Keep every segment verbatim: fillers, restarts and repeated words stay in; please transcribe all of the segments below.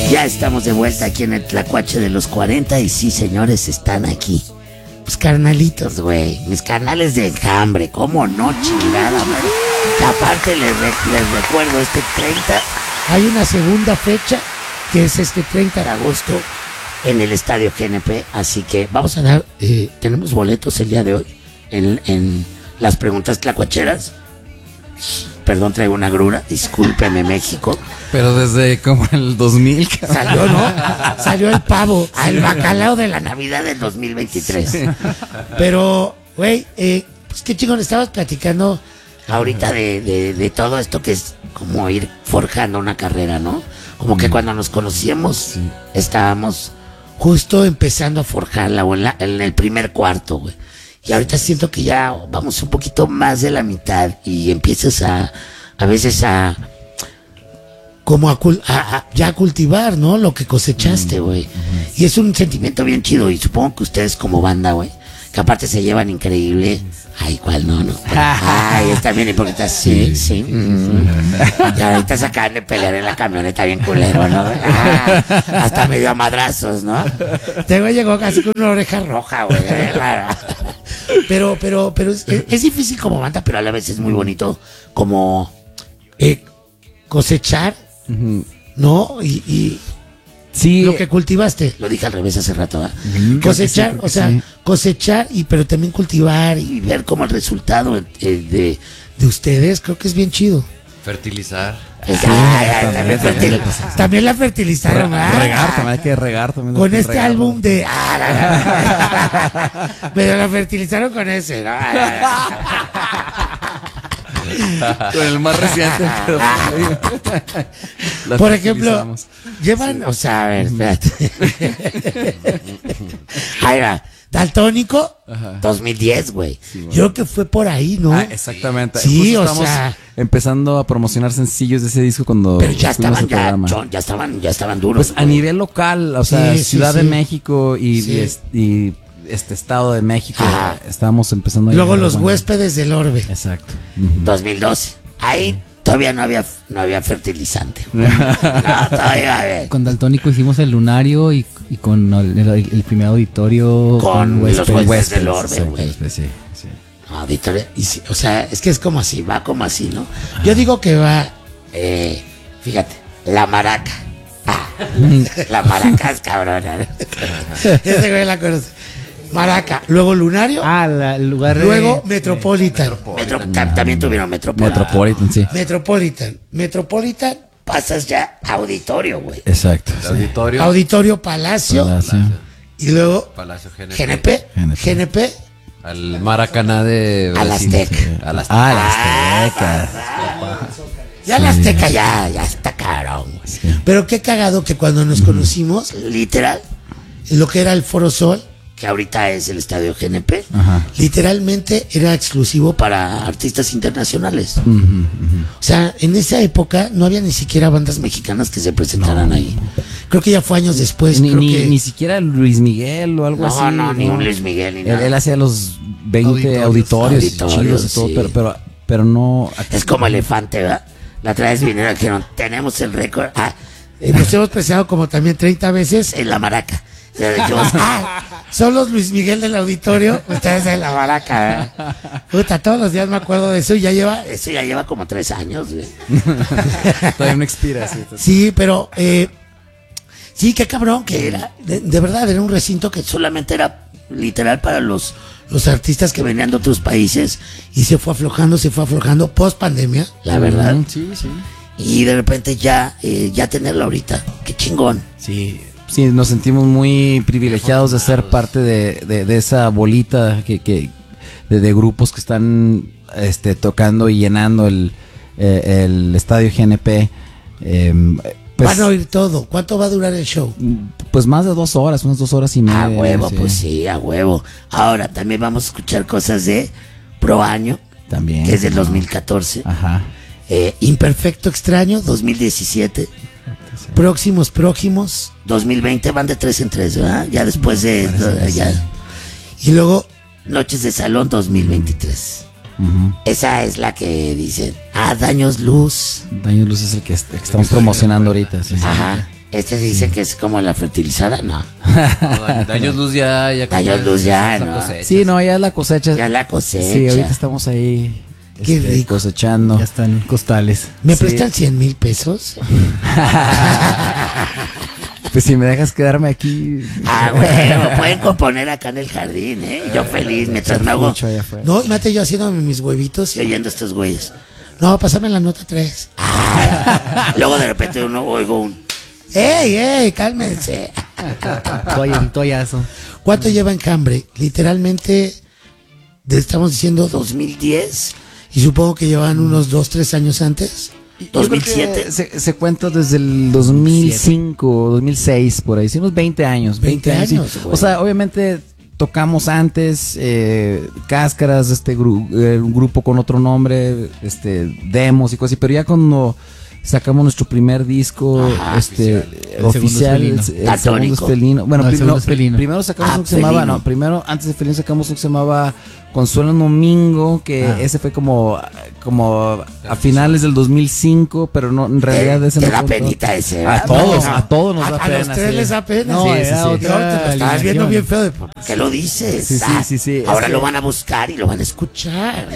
Ya estamos de vuelta aquí en el Tlacuache de los cuarenta y sí, señores, están aquí. Pues carnalitos, güey, mis carnales de enjambre, cómo no, chingada, güey. Y aparte les, re- les recuerdo, este treinta, hay una segunda fecha, que es este treinta de agosto, en el Estadio G N P, así que vamos a dar, eh, tenemos boletos el día de hoy, en, en las preguntas tlacuacheras. Perdón, traigo una grura, discúlpeme México. Pero desde como el dos mil, cabrón. Salió, ¿no? Salió el pavo, al bacalao de la Navidad del dos mil veintitrés. Sí. Pero, güey, eh, pues qué chingón, estabas platicando ahorita de, de, de todo esto que es como ir forjando una carrera, ¿no? Como que cuando nos conocíamos, sí, estábamos justo empezando a forjarla, o en, la, en el primer cuarto, güey. Y ahorita siento que ya vamos un poquito más de la mitad y empiezas a, a veces a, como a, a, a ya a cultivar, ¿no? Lo que cosechaste, güey. Uh-huh. Y es un sentimiento bien chido y supongo que ustedes como banda, güey, que aparte se llevan increíble. Ay, ¿cuál no, no? Ay, están bien hipócritas, sí, sí. Mm. Y ahorita se acaban de pelear en la camioneta bien culero, ¿no? Ah, hasta medio a madrazos, ¿no? Este güey llegó casi con una oreja roja, güey. Pero, pero, pero es, es difícil como banda, pero a la vez es muy bonito como eh, cosechar, uh-huh, ¿no? Y, y sí, lo que cultivaste, lo dije al revés hace rato, ¿eh? Uh-huh. Cosechar, sí, o sea, sí, cosechar y pero también cultivar y ver como el resultado eh, de, de ustedes, creo que es bien chido. Fertilizar. Pues, ay, ay, también, fertil, también la fertilizaron, Re, ah, regar, también hay que regar también con este regar, álbum, ¿no? De ah, pero la fertilizaron con ese, ¿no? Con el más reciente, pero por ejemplo, llevan, sí, o sea, a ver, espérate. Ahí va. Daltónico, ajá, dos mil diez, güey. Sí, bueno. Yo creo que fue por ahí, ¿no? Ah, exactamente. Sí, Justo o sea, empezando a promocionar sencillos de ese disco cuando. Pero ya estaban, ya, John, ya estaban, ya estaban duros. Pues güey, a nivel local, o sea, sí, Ciudad sí, de sí. México y, sí, y, y este Estado de México, ajá, estábamos empezando a luego los bueno. Huéspedes del Orbe. Exacto. Uh-huh. dos mil doce. Ahí todavía no había, no había fertilizante. No, todavía había. Con Daltónico hicimos el Lunario y, y con el, el, el primer auditorio con, con Huéspedes, los Huéspedes del Orbe, güey. Sí, sí. Auditorio, y sí, o sea, es que es como así, va como así, ¿no? Yo digo que va, eh, fíjate, la maraca. Ah, la maraca es cabrona. Ese güey la conoce. Maraca, luego Lunario, ah, la, el lugar luego de... Metropolitan. Metro, no, también tuvieron Metropolitan. Metropolitan, sí. Metropolitan. Metropolitan, pasas ya a Auditorio, güey. Exacto. Sí. Auditorio. Auditorio Palacio. Palacio. Y luego Palacio G N P. G N P. G N P. G N P. Al Maracaná de... Al Azteca. A la Azteca. Ah, la Azteca. Ya sí, la Azteca ya, ya está cabrón, güey. Sí. Pero qué cagado que cuando nos conocimos, mm, literal, lo que era el Foro Sol, que ahorita es el Estadio G N P, ajá, literalmente era exclusivo para artistas internacionales. Uh-huh, uh-huh. O sea, en esa época no había ni siquiera bandas mexicanas que se presentaran no, ahí. Creo que ya fue años después. Ni, creo ni, que... ni siquiera Luis Miguel o algo no, así. No, no, ni un Luis Miguel ni nada. Él, él hacía los veinte auditorios, auditorios, auditorios y todo, sí, pero, pero, pero no... Es como Elefante, ¿verdad? La otra vez vinieron y dijeron, tenemos el récord. Ah, eh, nos hemos presentado como también treinta veces en la maraca. Dijimos, ah, son los Luis Miguel del auditorio, ustedes en la maraca, ¿eh? Puta, todos los días me acuerdo de eso y ya lleva, eso ya lleva como tres años, güey. Todavía no expira, sí. Sí, pero, eh, sí, qué cabrón que era, de, de verdad, era un recinto que solamente era literal para los, los artistas que venían de otros países y se fue aflojando, se fue aflojando post pandemia, la verdad. Mm, sí, sí. Y de repente ya, eh, ya tenerlo ahorita, qué chingón. Sí. Sí, nos sentimos muy privilegiados de ser parte de, de, de esa bolita que, que de, de grupos que están este, tocando y llenando el, eh, el estadio G N P. Eh, pues, van a oír todo. ¿Cuánto va a durar el show? Pues más de dos horas, unas dos horas y media. A huevo, sí. Pues sí, a huevo. Ahora también vamos a escuchar cosas de Pro Año, también, que es del dos mil catorce. Ajá. Eh, Imperfecto Extraño, dos mil diecisiete. Sí. Próximos Próximos, dos mil veinte, van de tres en tres, ¿verdad? Ya después de... de ya. Sí. Y luego, Noches de Salón, dos mil veintitrés. Uh-huh. Esa es la que dicen, ah, Daños Luz. Daños Luz es el que, est- que estamos promocionando ahorita. Sí, ajá. Este dice que es como la fertilizada, no. No, daños luz ya, ya. Daños luz ya, esa ¿no? cosecha. Sí, no, ya la cosecha. Ya la cosecha. Sí, ahorita estamos ahí Qué este, rico. cosechando. Ya están costales. ¿Me Sí. prestan cien mil pesos? Pues si me dejas quedarme aquí. Ah, bueno, pueden componer acá en el jardín, ¿eh? Yo feliz, mientras me hago... Mucho allá afuera. No, mate yo haciéndome mis huevitos y oyendo a estos güeyes. No, pásame la nota tres. Ah, luego de repente uno oigo un... ¡Ey, ey, cálmense! Toalla, un toallazo. ¿Cuánto lleva Enjambre? Literalmente, de- estamos diciendo dos mil diez y supongo que llevan unos dos, tres años antes. Yo creo que dos mil siete. Se, se cuenta desde el dos mil cinco, dos mil seis, por ahí, sí, unos veinte años. veinte, veinte años. sí. años, güey. O sea, obviamente tocamos antes eh, Cáscaras, este gru- eh, un grupo con otro nombre, este demos y cosas así, pero ya cuando sacamos nuestro primer disco Ajá, este El oficial, segundo el, es el Felino. segundo es Daltónico. Felino. Bueno, No, el prim- segundo no, es Felino. primero sacamos Ah, uno que se llamaba, Felino. no, primero antes de Felino sacamos uno que se llamaba Consuelo en Domingo, que Ah. ese fue como como a finales del dos mil cinco, pero no en realidad Eh, ese te no da contó. penita ese. A ¿verdad? todos, No, a todos nos a, da a pena. los tres sí. les da pena. No, sí, era sí, sí. otra Y ahora te lo estabas alineación. viendo bien feo. De, ¿por qué lo dices? Sí, sí, Ah, sí, sí, Ahora es lo que- van a buscar y lo van a escuchar.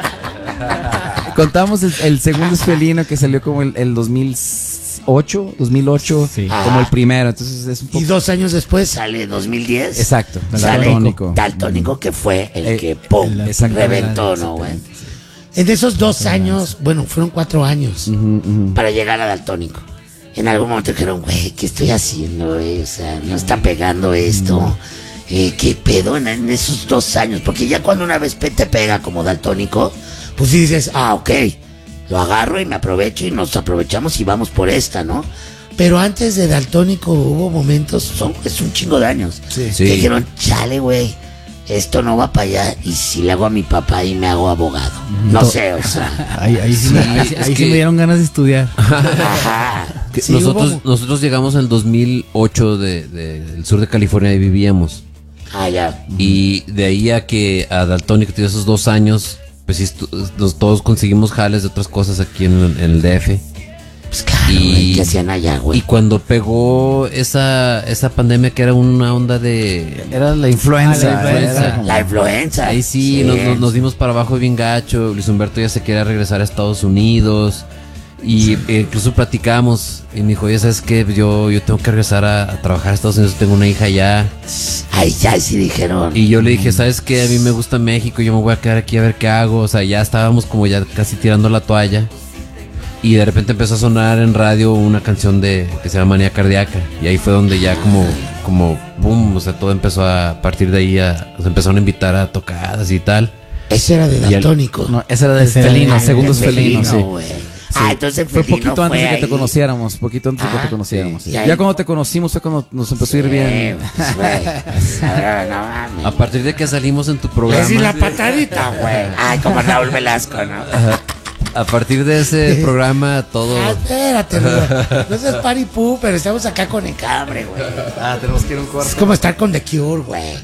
Contamos el, el segundo es Felino que salió como el, el dos mil ocho, dos mil ocho, Sí. como Ah. el primero, entonces es un poco Y dos años después sale dos mil diez. exacto, Sale daltónico. Daltónico, que fue el Eh, que pum, el- exactamente, reventó, ¿no, güey? En esos dos años, bueno, fueron cuatro años Ujú, ujú. para llegar a Daltónico. En algún momento dijeron, güey, ¿qué estoy haciendo, güey? O sea, no está pegando esto. Eh, ¿Qué pedo en, en esos dos años? Porque ya cuando una vez pe- te pega como Daltónico, pues sí dices, ah, ok, lo agarro y me aprovecho y nos aprovechamos y vamos por esta, ¿no? Pero antes de Daltónico hubo momentos, son, es un chingo de años, Sí. Sí. que dijeron, chale, güey, esto no va para allá y si le hago a mi papá y me hago abogado. No To- sé, o sea, Ahí, ahí sí, Sí, me, ahí, sí- es ahí sí que- me dieron ganas de estudiar. ajá. Que Sí, nosotros, hubo- nosotros llegamos en el dos mil ocho de, de- del sur de California y vivíamos. Ah, ya. Y de ahí a que a Daltónico tuvo esos dos años, pues sí, estu- nos- todos conseguimos jales de otras cosas aquí en, en el D F. Pues claro, Y- güey, ¿qué hacían allá, Y güey? cuando pegó esa, esa pandemia que era una onda de... Era la influenza, Ah, la influenza. era como- La influenza. Ahí sí, Nos, nos- nos dimos para abajo bien gacho. Luis Humberto ya se quería regresar a Estados Unidos. Y eh, incluso platicamos. Y me dijo, oye, ¿sabes qué? Yo, yo tengo que regresar a, a trabajar a Estados Unidos. Tengo una hija allá. Ay, ya sí dijeron. Y yo le dije, ¿sabes qué? A mí me gusta México. Yo me voy a quedar aquí a ver qué hago. O sea, ya estábamos como ya casi tirando la toalla. Y de repente empezó a sonar en radio una canción de que se llama Manía Cardíaca. Y ahí fue donde ya como, como, boom, o sea, todo empezó a, a partir de ahí, a, nos empezaron a invitar a tocadas y tal. Ese era de Y el- Daltónico. No, ese era de Ese era Felino, Ah, segundo es de Felino, sí. güey. Ah, entonces Fue Felino poquito antes de que te ahí. conociéramos, poquito antes de que Ah, te conociéramos. sí. Ya Y ahí- cuando te conocimos fue cuando nos empezó a ir bien. Eh, pues, güey, pues, ahora no mames. A partir de que salimos en tu Es programa, decir, la patadita, güey. Ay, como Raúl Velasco, ¿no? a partir de ese programa todo... Ah, espérate, Rudo. No seas paripú, pero estamos acá con Enjambre, güey. Ah, tenemos que ir a un Es corte. como estar con The Cure, güey.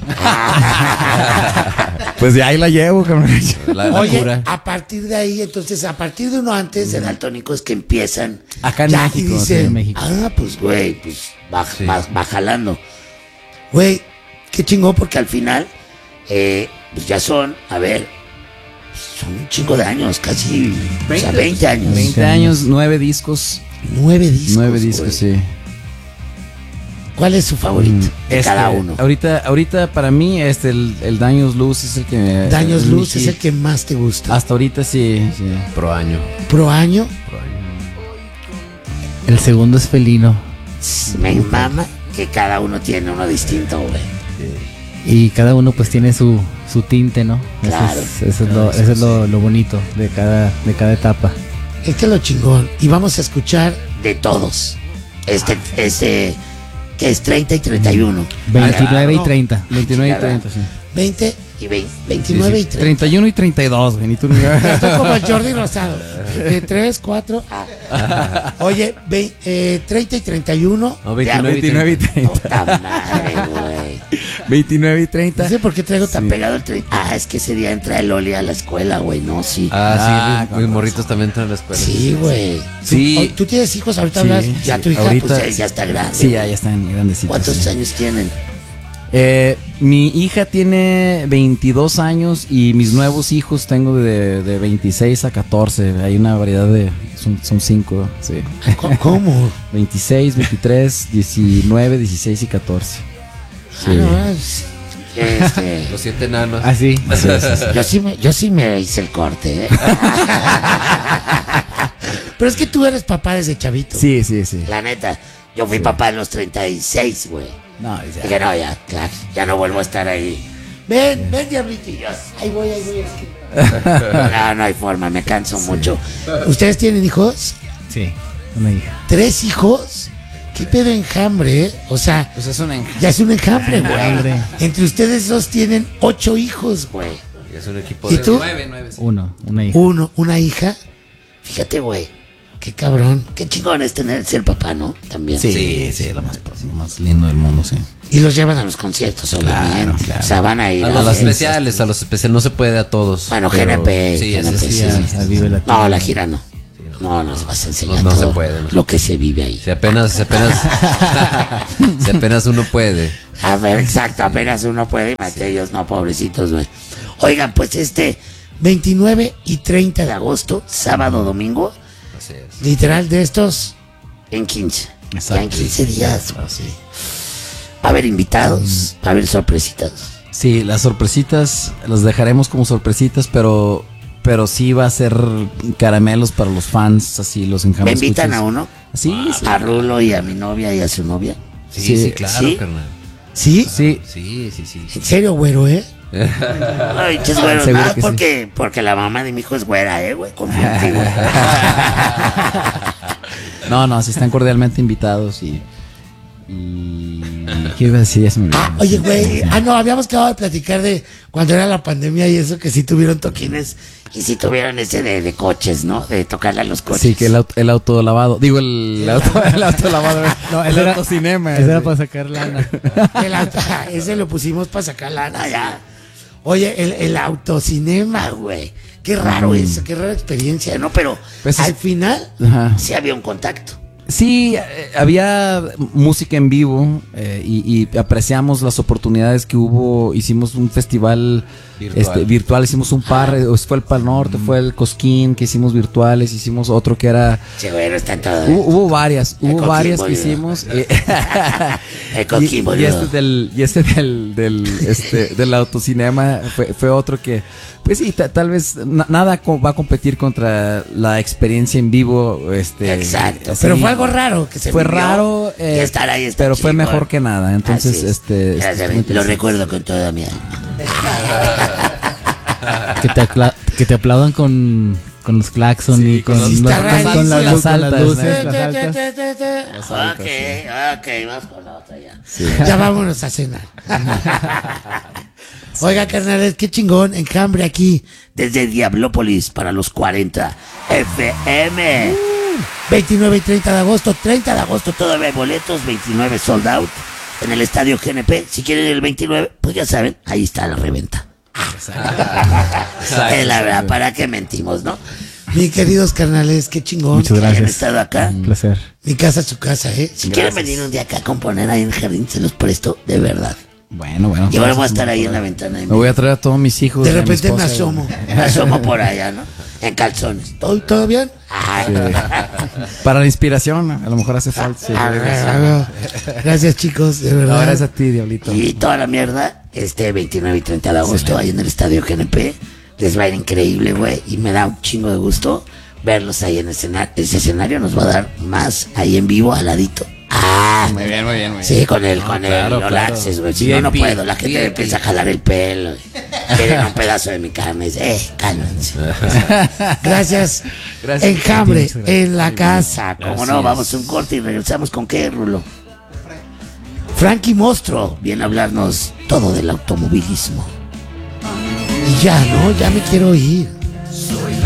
Pues de ahí la llevo, cabrón. La, la Oye, cura. a partir de ahí, entonces, a partir de uno antes de Daltónico es que empiezan. Acá en ya, México, y sí, dicen, en México. ah, pues, güey, pues va, Sí. va, va jalando. Güey, qué chingón, porque al final, eh, pues ya son, a ver, son un chingo de años, casi, o sea, veinte años. veinte años, nueve discos. Nueve discos. Nueve discos, güey. sí. ¿Cuál es su favorito de Este, cada uno? Ahorita, ahorita para mí, este, el, el Daños Luz es el que me. Daños mi Luz es hit. el que más te gusta. Hasta ahorita sí, sí. Pro año. Pro año, Pro año. El segundo es Felino. me mama que cada uno tiene uno distinto, güey. Y cada uno pues tiene su, su tinte, ¿no? Eso Claro. es, eso es, lo, eso es lo, lo bonito de cada, de cada etapa. Es que es lo chingón. Y vamos a escuchar de todos. Este, este, que es treinta y treinta y uno. veintinueve Ah, no. y treinta. veintinueve y Chingada. treinta, sí. veinte y veinte. veintinueve y treinta. treinta y uno y treinta y dos, güey. Ni tú ni Estoy como el Jordi Rosado. De tres, cuatro. Ah. Oye, ve- eh, treinta y treinta y uno. No, veintinueve y veintinueve y treinta. treinta. Puta madre, güey. veintinueve y treinta. No sé por qué traigo tan Sí. pegado el tren. Ah, es que ese día entra el Oli a la escuela, güey, no, sí. Ah, Ah, sí, mis, mis morritos también entran a la escuela. Sí, güey. Sí. ¿Tú, tú tienes hijos? Ahorita Sí, hablas. Ya sí. tu hija Ahorita- pues, ya, ya está grande. Sí, ya, güey. ya están grandecitos. ¿Cuántos sí. años tienen? Eh, mi hija tiene veintidós años y mis nuevos hijos tengo de, de veintiséis a catorce. Hay una variedad de... Son, son cinco, sí. ¿Cómo? ¿Cómo? veintiséis, veintitrés, diecinueve, dieciséis y catorce. Sí. Ah, no, es- este, Los siete enanos. Ah, sí. yo, sí me, yo sí me hice el corte, ¿eh? Pero es que tú eres papá desde chavito. Sí, sí, sí. La neta, yo fui papá a los treinta y seis, güey. No, ya. Dije, no, ya, claro, ya no vuelvo a estar ahí. Ven, ven, diablito. Y yo, ahí voy, ahí voy. es que- No, no hay forma, me canso mucho. ¿Ustedes tienen hijos? Sí, una hija. ¿Tres hijos? ¿Qué pedo enjambre, eh? O sea, Pues es una... ya es un enjambre, güey. Enjambre. Entre ustedes dos tienen ocho hijos, güey. Es un equipo ¿Y de tú? Nueve, nueve, sí. Uno, una hija. Uno, una hija. Fíjate, güey. Qué cabrón. Qué chingón es tener, ser papá, ¿no? También. Sí, sí, lo más, lo más lindo del mundo, sí. Y los llevan a los conciertos, obviamente. claro. O sea, van a ir A a los ver- especiales, a los especiales. No se puede a todos. Bueno, pero- G N P. Sí, G N P, ese sí. sí. Sí, al Vive Latino. No, la gira no. No, nos vas a enseñar No, no se todo puede, no. lo que se vive ahí. Si apenas, si apenas, si apenas uno puede. A ver, exacto, apenas uno puede, imagínate ellos, no, pobrecitos, güey. Oigan, pues este veintinueve y treinta de agosto, sábado, domingo, Así es. literal de estos en quince. Exacto. Ya en quince días, güey. Va a haber invitados, va a haber sorpresitas. Sí, las sorpresitas las dejaremos como sorpresitas, pero pero sí va a ser caramelos para los fans, así los ¿Me enjambres. invitan a uno? Sí, sí. A Rulo y a mi novia y a su novia. Sí, sí, Sí, claro, ¿sí? carnal. ¿Sí? Sí, Sí, sí, sí. ¿En serio, güero, eh? Ay, ches güero, Seguro nada, que sí. porque, porque la mamá de mi hijo es güera, eh, güey. Confío en ti, güey. no, no, sí están cordialmente invitados y y ¿qué iba a decir? Ya se me olvidó. Ah, oye, güey. Ah, no, habíamos quedado de platicar de cuando era la pandemia y eso, que sí tuvieron toquines y sí tuvieron ese de, de coches, ¿no? De tocarle a los coches. Sí, que el auto, el auto lavado. Digo, el auto, el auto lavado. No, el Ese era- autocinema. Ese era para sacar lana. El auto- ese lo pusimos para sacar lana ya. Oye, el, el autocinema, güey. Qué raro eso, qué rara experiencia, ¿no? Pero Pues es- al final Ajá. sí había un contacto. Sí, eh, había música en vivo eh, y, y apreciamos las oportunidades que hubo. Hicimos un festival Virtual. este, virtual, hicimos un par, eh, fue el Pal Norte, fue el Cosquín que hicimos virtuales, hicimos otro que era... Sí, bueno, está todo. Hubo, hubo varias, El hubo Coquín, varias que boludo. hicimos. eh, El Coquín, y, y boludo. este del, y este del, del, este, del autocinema fue, fue otro que, pues sí, ta- tal vez na- nada co- va a competir contra la experiencia en vivo. Este, Exacto. así. Pero fue algo raro que se Fue vivió, raro, y eh, estar ahí está pero fue chingón. mejor que nada. Entonces, Así es. este, Gracias, este, lo muy interesante. recuerdo con toda mi alma. Que te, apla- que te aplaudan con, con los claxon Sí, y con, con los- los- Está con, con las, rarísimo. luz- con las Las luces, altas, las Te, altas. te, te, te. Las altas, Ok, sí. ok, vamos con la otra ya. Ya vámonos a cenar. Oiga, carnales, qué chingón. Enjambre aquí desde Diablópolis para los cuarenta F M. veintinueve y treinta de agosto. treinta de agosto todavía hay boletos. veintinueve sold out en el estadio G N P. Si quieren el veintinueve, pues ya saben, ahí está la reventa. Es la verdad, ¿para qué mentimos, no? Mis queridos carnales, qué chingón Muchas que hayan gracias. estado acá. Un placer. Mi casa es su casa, ¿eh? Si quieren venir un día acá a componer ahí en el jardín, se los presto, de verdad. Bueno, bueno. Y ahora voy a estar ahí en la ventana. y Me voy a traer a todos mis hijos. de y a mi repente me esposa, asomo, me asomo por allá, ¿no? En calzones. ¿Todo, todo bien? Ay, Para la inspiración, a lo mejor hace falta. sí. a ver, a ver. Gracias, chicos, de No, verdad. gracias a ti, Diablito. Y toda la mierda, este veintinueve y treinta de agosto, ahí en el estadio G N P. Les va a ir increíble, güey. Y me da un chingo de gusto verlos ahí en escena- ese escenario. Nos va a dar más ahí en vivo, al ladito. Ah, Muy bien, muy bien, muy bien. sí, con el, con claro, el All claro. Access, güey. Si no, no V I P, puedo. La gente me V I P. empieza a jalar el pelo. y Quieren un pedazo de mi carne. Eh, cálmense. Gracias. Gracias. Enjambre Muchas gracias. en la casa. Como no, Gracias. vamos a un corte y regresamos con qué, Rulo. Frankie Mostro viene a hablarnos todo del automovilismo. Y ya, ¿no? Ya me quiero ir.